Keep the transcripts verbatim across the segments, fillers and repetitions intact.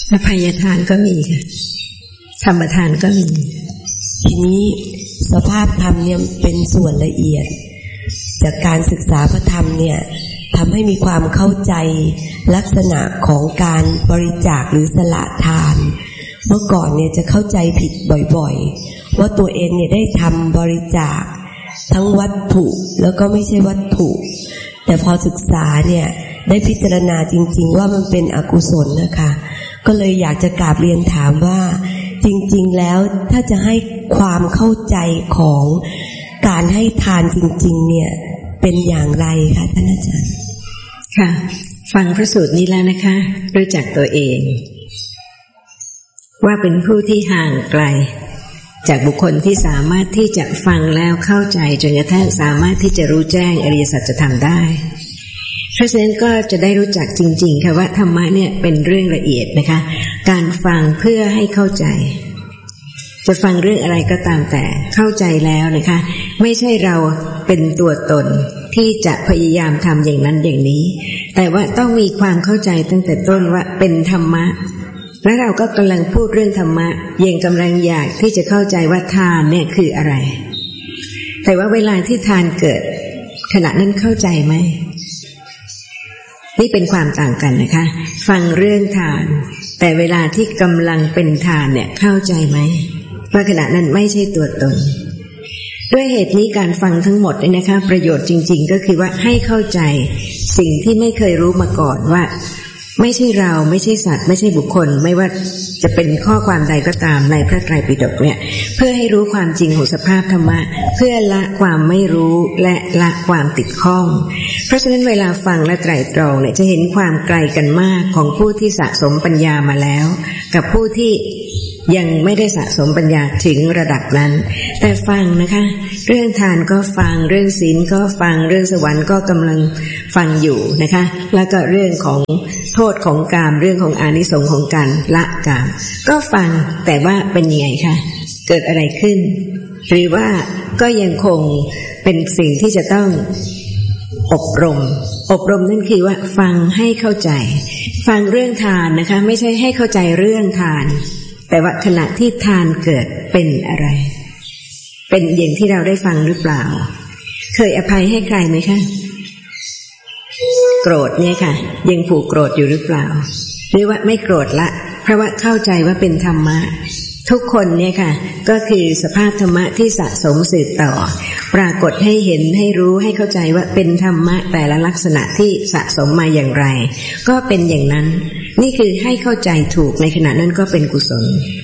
อภัยทานก็มีค่ะธรรมทานก็มีทีนี้สภาพธรรมเนี่ยเป็นส่วนละเอียดจากการศึกษาพระธรรมเนี่ยทำให้มีความเข้าใจลักษณะของการบริจาคหรือสละทานเมื่อก่อนเนี่ยจะเข้าใจผิดบ่อยๆว่าตัวเองเนี่ยได้ทำบริจาคทั้งวัตถุแล้วก็ไม่ใช่วัตถุแต่พอศึกษาเนี่ยได้พิจารณาจริงๆว่ามันเป็นอกุศลนะคะก็เลยอยากจะกราบเรียนถามว่าจริงๆแล้วถ้าจะให้ความเข้าใจของการให้ทานจริงๆเนี่ยเป็นอย่างไรคะท่านอาจารย์ค่ะฟังพระสูตรนี้แล้วนะคะรู้จักตัวเองว่าเป็นผู้ที่ห่างไกลจากบุคคลที่สามารถที่จะฟังแล้วเข้าใจจนกระทั่งสามารถที่จะรู้แจ้งอริยสัจธรรมได้เพราะฉะนั้นก็จะได้รู้จักจริงๆค่ะว่าธรรมะเนี่ยเป็นเรื่องละเอียดนะคะการฟังเพื่อให้เข้าใจจะฟังเรื่องอะไรก็ตามแต่เข้าใจแล้วนะคะไม่ใช่เราเป็นตัวตนที่จะพยายามทำอย่างนั้นอย่างนี้แต่ว่าต้องมีความเข้าใจตั้งแต่ต้นว่าเป็นธรรมะและเราก็กำลังพูดเรื่องธรรมะยังกำลังอยากที่จะเข้าใจว่าทานเนี่ยคืออะไรแต่ว่าเวลาที่ทานเกิดขณะนั้นเข้าใจไหมนี่เป็นความต่างกันนะคะฟังเรื่องทานแต่เวลาที่กำลังเป็นทานเนี่ยเข้าใจไหมว่าขณะนั้นไม่ใช่ตัวตนด้วยเหตุนี้การฟังทั้งหมดเนี่ยนะคะประโยชน์จริงๆก็คือว่าให้เข้าใจสิ่งที่ไม่เคยรู้มาก่อนว่าไม่ใช่เราไม่ใช่สัตว์ไม่ใช่บุคคลไม่ว่าจะเป็นข้อความใดก็ตามในพระไตรปิฎกเนี่ยเพื่อให้รู้ความจริงของสภาพธรรมะเพื่อละความไม่รู้และละความติดข้องเพราะฉะนั้นเวลาฟังและไตร่ตรองเนี่ยจะเห็นความไกลกันมากของผู้ที่สะสมปัญญามาแล้วกับผู้ที่ยังไม่ได้สะสมปัญญาถึงระดับนั้นแต่ฟังนะคะเรื่องทานก็ฟังเรื่องศีลก็ฟังเรื่องสวรรค์ก็กำลังฟังอยู่นะคะแล้วก็เรื่องของโทษของกามเรื่องของอานิสงส์ของการละกามก็ฟังแต่ว่าเป็นยังไงคะเกิดอะไรขึ้นหรือว่าก็ยังคงเป็นสิ่งที่จะต้องอบรมอบรมนั่นคือว่าฟังให้เข้าใจฟังเรื่องทานนะคะไม่ใช่ให้เข้าใจเรื่องทานแต่ว่าขณะที่ทานเกิดเป็นอะไรเป็นอย่างที่เราได้ฟังหรือเปล่าเคยอภัยให้ใครไหมคะโกรธเนี่ยค่ะยังผูกโกรธอยู่หรือเปล่าหรือว่าไม่โกรธละเพราะว่าเข้าใจว่าเป็นธรรมะทุกคนเนี่ยค่ะก็คือสภาพธรรมะที่สะสมสืบต่อปรากฏให้เห็นให้รู้ให้เข้าใจว่าเป็นธรรมะแต่ละลักษณะที่สะสมมาอย่างไรก็เป็นอย่างนั้นนี่คือให้เข้าใจถูกในขณะนั้นก็เป็นกุศล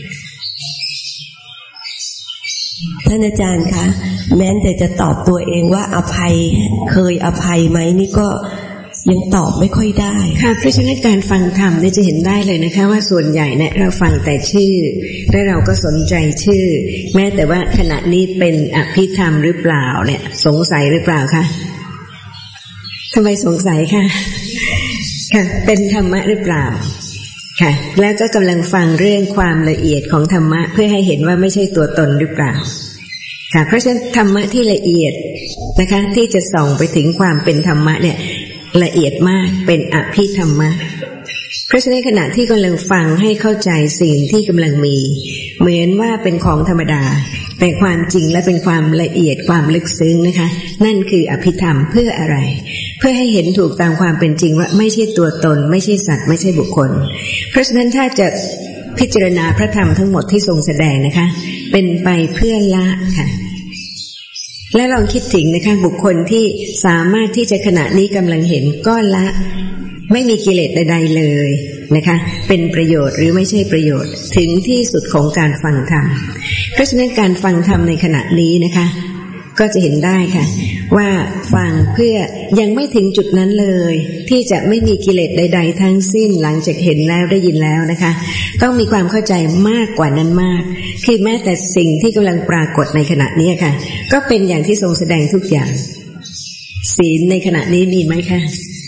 ท่านอาจารย์คะแม้แต่จะตอบตัวเองว่าอภัยเคยอภัยไหมนี่ก็ยังตอบไม่ค่อยได้ค่ะเพราะฉะนั้นการฟังธรรมเนี่ยจะเห็นได้เลยนะคะว่าส่วนใหญ่เนี่ยเราฟังแต่ชื่อและเราก็สนใจชื่อแม้แต่ว่าขณะนี้เป็นอภิธรรมหรือเปล่าเนี่ยสงสัยหรือเปล่าคะทำไมสงสัยคะค่ะเป็นธรรมะหรือเปล่าค่ะแล้วก็กำลังฟังเรื่องความละเอียดของธรรมะเพื่อให้เห็นว่าไม่ใช่ตัวตนหรือเปล่าค่ะเพราะฉะนั้นธรรมะที่ละเอียดนะคะที่จะส่องไปถึงความเป็นธรรมะเนี่ยละเอียดมากเป็นอภิธรรมะเพราะฉะนั้นขณะที่กำลังฟังให้เข้าใจสิ่งที่กำลังมีเหมือนว่าเป็นของธรรมดาแต่ความจริงและเป็นความละเอียดความลึกซึ้งนะคะนั่นคืออภิธรรมเพื่ออะไรเพื่อให้เห็นถูกตามความเป็นจริงว่าไม่ใช่ตัวตนไม่ใช่สัตว์ไม่ใช่บุคคลเพราะฉะนั้นถ้าจะพิจารณาพระธรรมทั้งหมดที่ทรงแสดงนะคะเป็นไปเพื่อละค่ะและลองคิดถึงนะคะบุคคลที่สามารถที่จะขณะนี้กำลังเห็นก็ละไม่มีกิเลสใดๆเลยนะคะเป็นประโยชน์หรือไม่ใช่ประโยชน์ถึงที่สุดของการฟังธรรมเพราะฉะนั้นการฟังธรรมในขณะนี้นะคะก็จะเห็นได้ค่ะว่าฟังเพื่อยังไม่ถึงจุดนั้นเลยที่จะไม่มีกิเลสใดๆทั้งสิ้นหลังจากเห็นแล้วได้ยินแล้วนะคะต้องมีความเข้าใจมากกว่านั้นมากคือแม้แต่สิ่งที่กำลังปรากฏในขณะนี้ค่ะก็เป็นอย่างที่ทรงแสดงทุกอย่างศีลในขณะนี้มีไหมคะ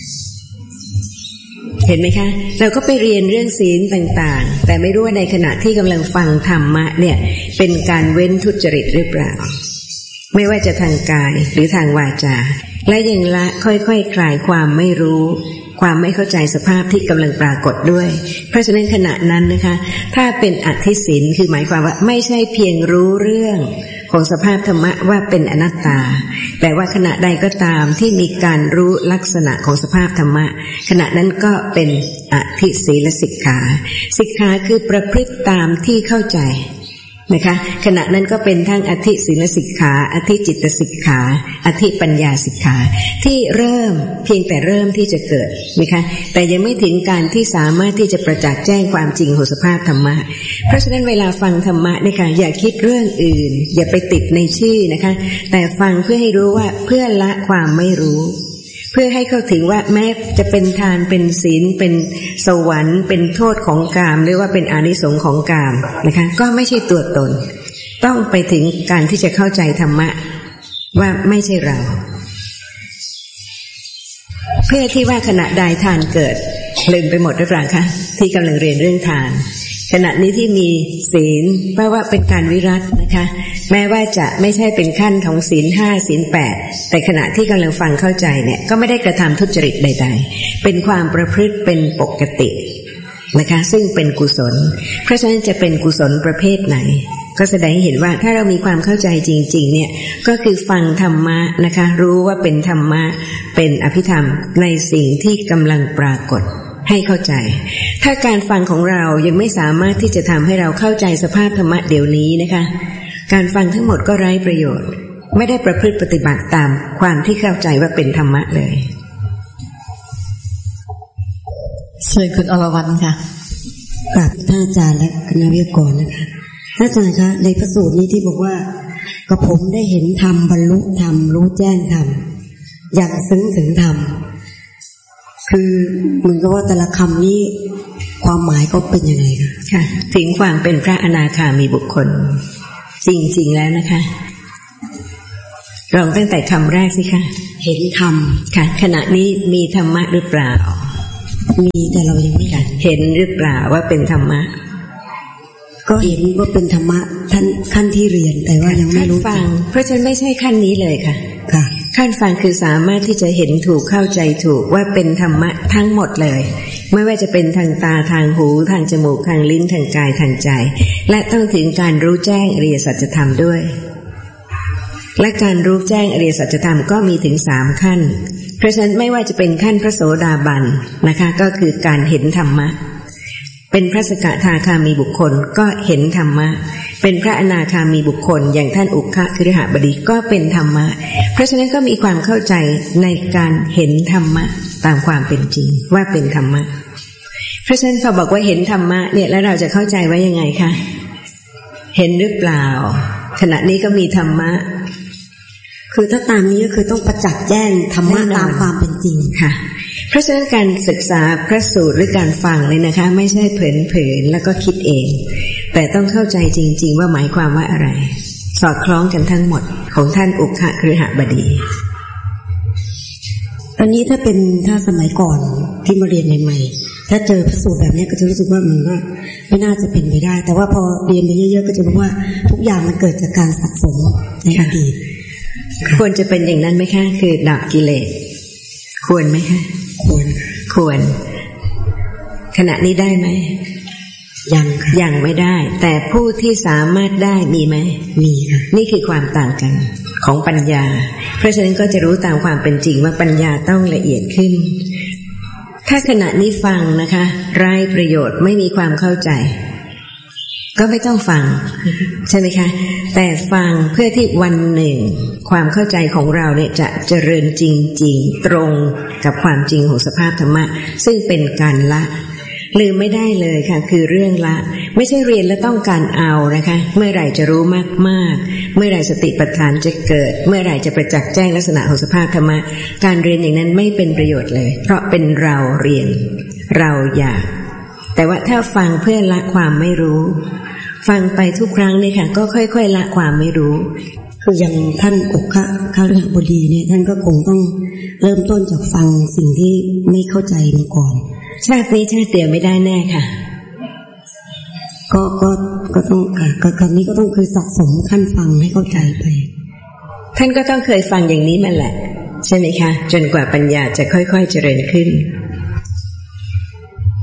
เห็นไหมคะเราก็ไปเรียนเรื่องศีลต่างๆแต่ไม่รู้ว่าในขณะที่กำลังฟังธรรมะเนี่ยเป็นการเว้นทุจริตหรือเปล่าไม่ว่าจะทางกายหรือทางวาจาและยังละค่อยๆ คลายความไม่รู้ความไม่เข้าใจสภาพที่กำลังปรากฏด้วยเพราะฉะนั้นขณะนั้นนะคะถ้าเป็นอธิศีลคือหมายความว่าไม่ใช่เพียงรู้เรื่องของสภาพธรรมะว่าเป็นอนัตตาแต่ว่าขณะใดก็ตามที่มีการรู้ลักษณะของสภาพธรรมะขณะนั้นก็เป็นอธิศีลสิกขาสิกขาคือประพฤติตามที่เข้าใจนะคะขณะนั้นก็เป็นทั้งอธิศีลสิกขาอธิจิตสิกขาอธิปัญญาสิกขาที่เริ่มเพียงแต่เริ่มที่จะเกิดนะคะแต่ยังไม่ถึงการที่สามารถที่จะประจักษ์แจ้งความจริงของสภาพธรรมะเพราะฉะนั้นเวลาฟังธรรมะนะคะอย่าคิดเรื่องอื่นอย่าไปติดในชื่อนะคะแต่ฟังเพื่อให้รู้ว่าเพื่อละความไม่รู้เพื่อให้เข้าถึงว่าแม้จะเป็นทานเป็นศีลเป็นสวรรค์เป็นโทษของกามหรือว่าเป็นอานิสงส์ของกามนะคะก็ไม่ใช่ตัวตนต้องไปถึงการที่จะเข้าใจธรรมะว่าไม่ใช่เราเพื่อที่ว่าขณะใดทานเกิดลืมไปหมดหรือเปล่าคะที่กำลังเรียนเรื่องทานขณะนี้ที่มีศีลเพราะว่าเป็นการวิรัตินะคะแม้ว่าจะไม่ใช่เป็นขั้นของศีลห้าศีลแปดแต่ขณะที่กำลังฟังเข้าใจเนี่ยก็ไม่ได้กระทำทุจริตใดๆเป็นความประพฤติเป็นปกตินะคะซึ่งเป็นกุศลเพราะฉะนั้นจะเป็นกุศลประเภทไหนก็แสดงให้เห็นว่าถ้าเรามีความเข้าใจจริงๆเนี่ยก็คือฟังธรรมะนะคะรู้ว่าเป็นธรรมะเป็นอภิธรรมในสิ่งที่กำลังปรากฏให้เข้าใจถ้าการฟังของเรายังไม่สามารถที่จะทำให้เราเข้าใจสภาพธรรมะเดี๋ยวนี้นะคะการฟังทั้งหมดก็ไร้ประโยชน์ไม่ได้ประพฤติปฏิบัติตามความที่เข้าใจว่าเป็นธรรมะเลยเชิญคุณอรวรรณค่ะกราบท่านอาจารย์และคณะวิทยากรนะคะท่านอาจารย์คะในพระสูตรนี้ที่บอกว่ากระผมได้เห็นธรรมบรรลุธรรมรู้แจ้งธรรมอย่างซึ้งถึงธรรมคือเหมือนกับว่าแต่ละคำนี้ความหมายก็เป็นยังไงคะค่ะถึงความเป็นพระอนาคามีบุคคลจริงๆแล้วนะคะลองตั้งแต่คำแรกสิคะเห็นธรรมค่ะขณะนี้มีธรรมะหรือเปล่ามีแต่เรายังไม่เห็นหรือเปล่าว่าเป็นธรรมะก็เห็นว่าเป็นธรรมะท่านขั้นที่เรียนแต่ว่ายังไม่รู้ฟังเพราะฉะนั้นไม่ใช่ขั้นนี้เลยค่ะค่ะขั้นฟังคือสามารถที่จะเห็นถูกเข้าใจถูกว่าเป็นธรรมะทั้งหมดเลยไม่ว่าจะเป็นทางตาทางหูทางจมูกทางลิ้นทางกายทางใจและต้องถึงการรู้แจ้งอริยสัจธรรมด้วยและการรู้แจ้งอริยสัจธรรมก็มีถึงสามขั้นเพราะฉะนั้นไม่ว่าจะเป็นขั้นพระโสดาบันนะคะก็คือการเห็นธรรมะเป็นพระสกทาคามีบุคคลก็เห็นธรรมะเป็นพระอนาคามีบุคคลอย่างท่านอุคคฤหบดีก็เป็นธรรมะเพราะฉะนั้นก็มีความเข้าใจในการเห็นธรรมะตามความเป็นจริงว่าเป็นธรรมะเพราะฉะนั้นพอบอกว่าเห็นธรรมะเนี่ยแล้วเราจะเข้าใจว่ายังไงคะเห็นหรือเปล่าขณะนี้ก็มีธรรมะคือถ้าตามนี้ก็คือต้องประจักษ์แจ้งธรรมะตามความเป็นจริงค่ะเพราะฉะนั้นการศึกษาพระสูตรหรือการฟังเลยนะคะไม่ใช่เผลอๆแล้วก็คิดเองแต่ต้องเข้าใจจริงๆว่าหมายความว่าอะไรสอดคล้องกันทั้งหมดของท่านอุคคฤหบดีอันนี้ถ้าเป็นถ้าสมัยก่อนที่มาเรียนใหม่ๆถ้าเจอพระสูตรแบบนี้ก็จะรู้สึกว่ามันว่าไม่น่าจะเป็นไปได้แต่ว่าพอเรียนไปเยอะๆก็จะรู้ว่าทุกอย่างมันเกิดจากการสะสมในอดีตควรจะเป็นอย่างนั้นไหมคะคือดับกิเลสควรไหมคะควรควรขณะนี้ได้ไหมยังค่ะยังไม่ได้แต่ผู้ที่สามารถได้มีไหมมีค่ะนี่คือความต่างกันของปัญญาเพราะฉะนั้นก็จะรู้ตามความเป็นจริงว่าปัญญาต้องละเอียดขึ้นถ้าขณะนี้ฟังนะคะไร้ประโยชน์ไม่มีความเข้าใจก็ไม่ต้องฟังใช่ไหมคะแต่ฟังเพื่อที่วันหนึ่งความเข้าใจของเราเนี่ยจะเจริญจริงๆตรงกับความจริงของสภาพธรรมะซึ่งเป็นการละลืมไม่ได้เลยค่ะคือเรื่องละไม่ใช่เรียนแล้วต้องการเอานะคะเมื่อไหร่จะรู้มากๆเมื่อไหร่สติปัฏฐานจะเกิดเมื่อไหร่จะประจักษ์แจ้งลักษณะของสภาพธรรมะการเรียนอย่างนั้นไม่เป็นประโยชน์เลยเพราะเป็นเราเรียนเราอยากแต่ว่าถ้าฟังเพื่อละความไม่รู้ฟังไปทุกครั้งเนี่ยค่ะก็ค่อยๆละความไม่รู้คืออย่างท่านอุคคฤหบดีเนี่ยท่านก็คงต้องเริ่มต้นจากฟังสิ่งที่ไม่เข้าใจมาก่อนชาตินี้ชาติเดียวไม่ได้แน่ค่ะก็ก็ก็ต้องค่ะก็คำนี้ก็ต้องคือสะสมขั้นฟังให้เข้าใจไปท่านก็ต้องเคยฟังอย่างนี้มาแหละใช่ไหมคะจนกว่าปัญญาจะค่อยๆเจริญขึ้น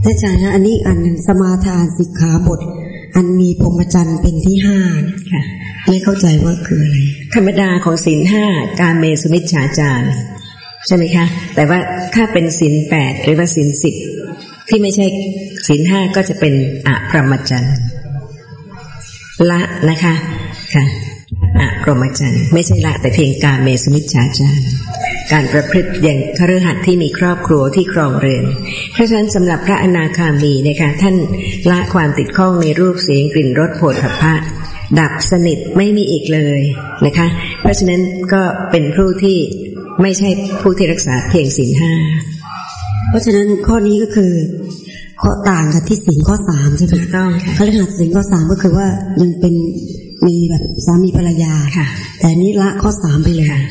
ท่านอาจารย์คะอันนี้อันหนึ่งสมาทานสิกขาบทอันมีพรหมจรรย์เป็นที่ห้าค่ะไม่เข้าใจว่าคืออะไรธรรมดาของศีลห้ากาเมสุมิจฉาจารใช่ไหมคะแต่ว่าถ้าเป็นศีลแปดหรือว่าศีลสิบที่ไม่ใช่ศีลห้าก็จะเป็นอพรหมจรรย์ละนะคะค่ะอพรหมจรรย์ไม่ใช่ละแต่เพียงกาเมสุมิจฉาจารการประพฤติอย่างคฤหัสถ์ที่มีครอบครัวที่ครองเรือนเพราะฉะนั้นสำหรับพระอนาคามีนะคะท่านละความติดข้องในรูปเสียงกลิ่นรสโผฏฐัพพะดับสนิทไม่มีอีกเลยนะคะเพราะฉะนั้นก็เป็นผู้ที่ไม่ใช่ผู้ที่รักษาเพียงศีลห้าเพราะฉะนั้นข้อนี้ก็คือข้อต่างกับที่ศีลข้อสามใช่ไหมถูกต้องค่ะคฤหัสถ์ศีลข้อสามก็คือว่ายังเป็นมีแบบสามีภรรยาค่ะแต่นี้ละข้อสามไปเลยค่ะ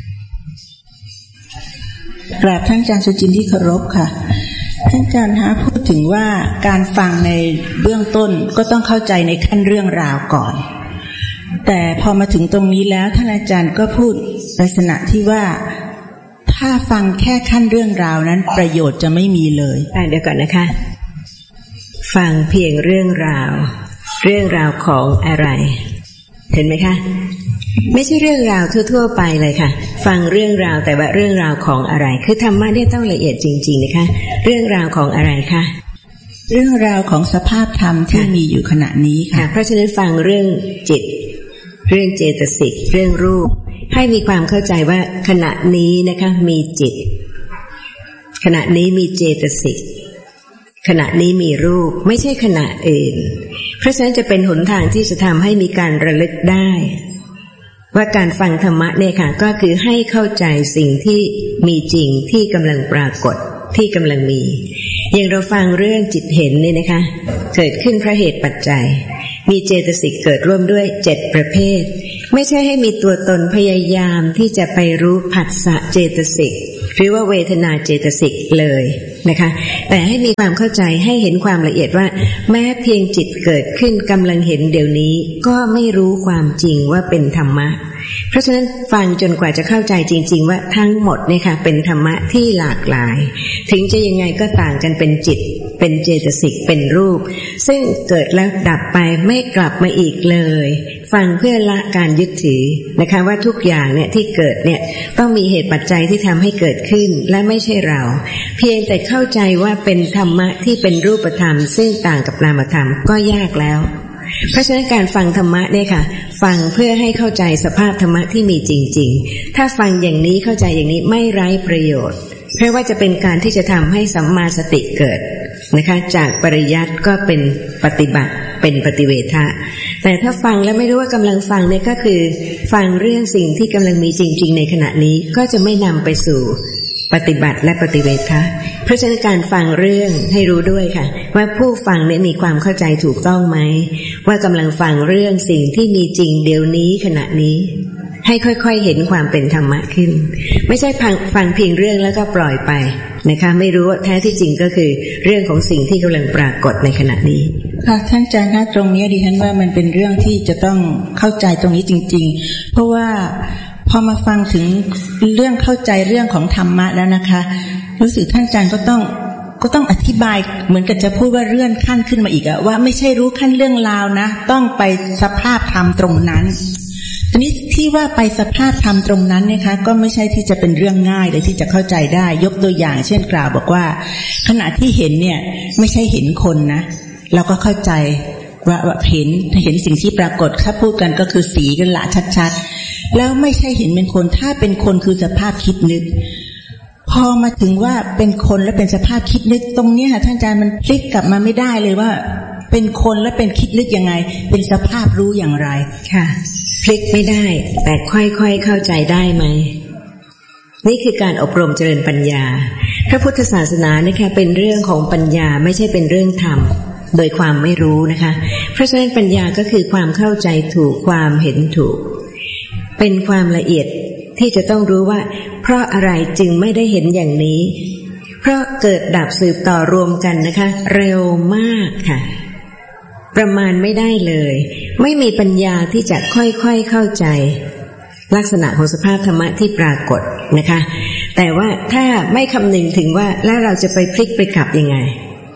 กราบท่านอาจารย์สุจินที่เคารพค่ะท่านอาจารย์ฮะพูดถึงว่าการฟังในเบื้องต้นก็ต้องเข้าใจในขั้นเรื่องราวก่อนแต่พอมาถึงตรงนี้แล้วท่านอาจารย์ก็พูดลักษณะที่ว่าถ้าฟังแค่ขั้นเรื่องราวนั้นประโยชน์จะไม่มีเลยเดี๋ยวก่อนนะคะฟังเพียงเรื่องราวเรื่องราวของอะไรเห็นไหมคะไม่ใช่เรื่องราวทั่วๆไปเลยค่ะฟังเรื่องราวแต่ว่าเรื่องราวของอะไรคือธรรมะเนี่ยต้องละเอียดจริงๆนะคะเรื่องราวของอะไรคะเรื่องราวของสภาพธรรมที่มีอยู่ขณะนี้ค่ะเพราะฉะนั้นฟังเรื่องจิตเรื่องเจตสิกเรื่องรูปให้มีความเข้าใจว่าขณะนี้นะคะมีจิตขณะนี้มีเจตสิกขณะนี้มีรูปไม่ใช่ขณะอื่นเพราะฉะนั้นจะเป็นหนทางที่จะทำให้มีการระลึกได้ว่าการฟังธรรมะเนี่ยค่ะก็คือให้เข้าใจสิ่งที่มีจริงที่กำลังปรากฏที่กำลังมีอย่างเราฟังเรื่องจิตเห็นเนี่ยนะคะเกิดขึ้นเพราะเหตุปัจจัยมีเจตสิกเกิดร่วมด้วยเจ็ดประเภทไม่ใช่ให้มีตัวตนพยายามที่จะไปรู้ผัสสะเจตสิกหรือว่าเวทนาเจตสิกเลยนะคะแต่ให้มีความเข้าใจให้เห็นความละเอียดว่าแม้เพียงจิตเกิดขึ้นกำลังเห็นเดี๋ยวนี้ก็ไม่รู้ความจริงว่าเป็นธรรมะเพราะฉะนั้นฟังจนกว่าจะเข้าใจจริงๆว่าทั้งหมดเนี่ยค่ะเป็นธรรมะที่หลากหลายถึงจะยังไงก็ต่างกันเป็นจิตเป็นเจตสิกเป็นรูปซึ่งเกิดแล้วดับไปไม่กลับมาอีกเลยฟังเพื่อละการยึดถือนะคะว่าทุกอย่างเนี่ยที่เกิดเนี่ยต้องมีเหตุปัจจัยที่ทำให้เกิดขึ้นและไม่ใช่เราเพียงแต่เข้าใจว่าเป็นธรรมะที่เป็นรูปธรรมซึ่งต่างกับนามธรรมก็ยากแล้วเพราะฉะนั้นการฟังธรรมะเนี่ยค่ะฟังเพื่อให้เข้าใจสภาพธรรมะที่มีจริงๆถ้าฟังอย่างนี้เข้าใจอย่างนี้ไม่ไร้ประโยชน์เพราะว่าจะเป็นการที่จะทำให้สัมมาสติเกิดนะคะจากปริยัติก็เป็นปฏิบัติเป็นปฏิเวทะแต่ถ้าฟังแล้วไม่รู้ว่ากำลังฟังเนี่ยก็คือฟังเรื่องสิ่งที่กำลังมีจริงๆในขณะนี้ก็จะไม่นำไปสู่ปฏิบัติและปฏิเวทะเพราะฉะนั้นการฟังเรื่องให้รู้ด้วยค่ะว่าผู้ฟังเนี่ยมีความเข้าใจถูกต้องไหมว่ากำลังฟังเรื่องสิ่งที่มีจริงเดี๋ยวนี้ขณะนี้ให้ค่อยๆเห็นความเป็นธรรมะขึ้นไม่ใช่ฟังฟังเพียงเรื่องแล้วก็ปล่อยไปนะคะไม่รู้ว่าแท้ที่จริงก็คือเรื่องของสิ่งที่กำลังปรากฏในขณะนี้ค่ะท่านอาจารย์นะตรงนี้ดิฉันว่ามันเป็นเรื่องที่จะต้องเข้าใจตรงนี้จริงๆเพราะว่าพอมาฟังถึงเรื่องเข้าใจเรื่องของธรรมะแล้วนะคะรู้สึกท่านอาจารย์ก็ต้องก็ต้องอธิบายเหมือนกับจะพูดว่าเลื่อนขั้นขึ้นมาอีกอะว่าไม่ใช่รู้ขั้นเรื่องราวนะต้องไปสภาพธรรมตรงนั้นทีนี้ที่ว่าไปสภาพธรรมตรงนั้นนะคะก็ไม่ใช่ที่จะเป็นเรื่องง่ายเลยที่จะเข้าใจได้ยกตัวอย่างเช่นกล่าวบอกว่าขณะที่เห็นเนี่ยไม่ใช่เห็นคนนะเราก็เข้าใจว่าเห็นเห็นสิ่งที่ปรากฏถ้าพูดกันก็คือสีกันละชัดๆแล้วไม่ใช่เห็นเป็นคนถ้าเป็นคนคือสภาพคิดนึกพอมาถึงว่าเป็นคนและเป็นสภาพคิดนึกตรงนี้ค่ะท่านอาจารย์มันพลิกกลับมาไม่ได้เลยว่าเป็นคนและเป็นคิดนึกยังไงเป็นสภาพรู้อย่างไรค่ะพลิกไม่ได้แต่ค่อยๆเข้าใจได้ไหมนี่คือการอบรมเจริญปัญญาพระพุทธศาสนานะคะเป็นเรื่องของปัญญาไม่ใช่เป็นเรื่องธรรมโดยความไม่รู้นะคะเพราะฉะนั้นปัญญาก็คือความเข้าใจถูกความเห็นถูกเป็นความละเอียดที่จะต้องรู้ว่าเพราะอะไรจึงไม่ได้เห็นอย่างนี้เพราะเกิดดับสืบต่อรวมกันนะคะเร็วมากค่ะประมาณไม่ได้เลยไม่มีปัญญาที่จะค่อยๆเข้าใจลักษณะของสภาพธรรมะที่ปรากฏนะคะแต่ว่าถ้าไม่คำนึงถึงว่าแล้วเราจะไปพลิกไปกลับยังไง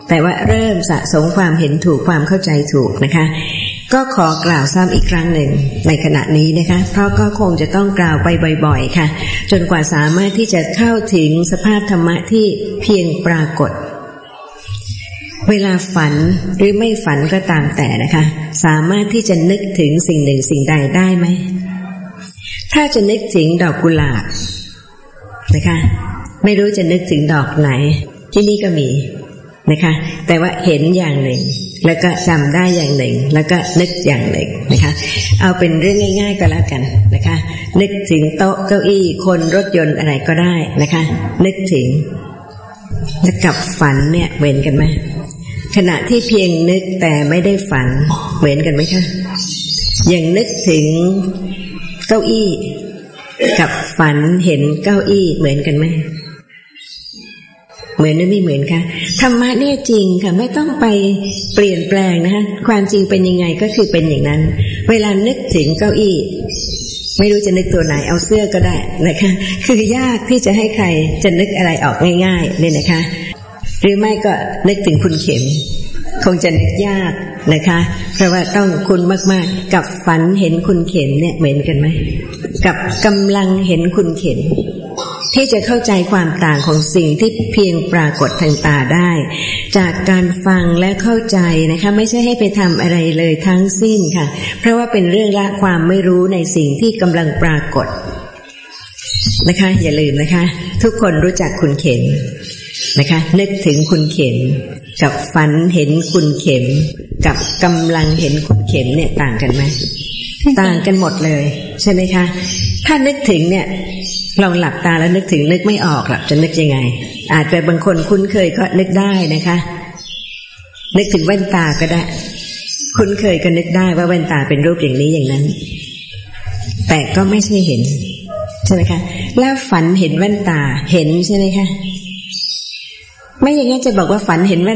แต่ว่าเริ่มสะสมความเห็นถูกความเข้าใจถูกนะคะก็ขอกล่าวซ้ำอีกครั้งหนึ่งในขณะนี้นะคะเพราะก็คงจะต้องกล่าวไปบ่อยๆค่ะจนกว่าสามารถที่จะเข้าถึงสภาพธรรมะที่เพียงปรากฏเวลาฝันหรือไม่ฝันก็ตามแต่นะคะสามารถที่จะนึกถึงสิ่งหนึ่งสิ่งใดได้ไหมถ้าจะนึกถึงดอกกุหลาบนะคะไม่รู้จะนึกถึงดอกไหนที่นี่ก็มีนะคะแต่ว่าเห็นอย่างหนึ่งแล้วก็จำได้อย่างหนึ่งแล้วก็นึกอย่างหนึ่งนะคะเอาเป็นเรื่องง่ายๆก็แล้วกันนะคะนึกถึงโต๊ะเก้าอี้คนรถยนต์อะไรก็ได้นะคะนึกถึงแล้วกับฝันเนี่ยเหมือนกันไหมขณะที่เพียงนึกแต่ไม่ได้ฝันเหมือนกันไหมคะอย่างนึกถึงเก้าอี้กับฝันเห็นเก้าอี้เหมือนกันไหมเหมือนหรือไม่เหมือนคะธรรมะเนี่ยจริงค่ะไม่ต้องไปเปลี่ยนแปลงนะคะความจริงเป็นยังไงก็คือเป็นอย่างนั้นเวลานึกถึงเก้าอี้ไม่รู้จะนึกตัวไหนเอาเสื้อก็ได้นะคะคือยากที่จะให้ใครจะนึกอะไรออกง่ายๆเลยนะคะหรือไม่ก็นึกถึงคุณเข็มคงจะนึกยากนะคะเพราะว่าต้องคุณมากๆกับฝันเห็นคุณเข็มเนี่ยเหมือนกันไหมกับกำลังเห็นคุณเข็มที่จะเข้าใจความต่างของสิ่งที่เพียงปรากฏทางตาได้จากการฟังและเข้าใจนะคะไม่ใช่ให้ไปทำอะไรเลยทั้งสิ้นค่ะเพราะว่าเป็นเรื่องละความไม่รู้ในสิ่งที่กำลังปรากฏนะคะอย่าลืมนะคะทุกคนรู้จักคุณเข็มนะคะนึกถึงคุณเข็มกับฝันเห็นคุณเข็มกับกำลังเห็นคุณเข็มเนี่ยต่างกันไหมต่างกันหมดเลยใช่ไหมคะถ้านึกถึงเนี่ยลองหลับตาแล้วนึกถึงนึกไม่ออกหรอกจะนึกยังไงอาจจะบางคนคุ้นเคยก็นึกได้นะคะนึกถึงแว่นตาก็ได้คุ้นเคยก็นึกได้ว่าแว่นตาเป็นรูปอย่างนี้อย่างนั้นแต่ก็ไม่ใช่เห็นใช่ไหมคะแล้วฝันเห็นแว่นตาเห็นใช่ไหมคะไม่อย่างงั้นจะบอกว่าฝันเห็นแว่น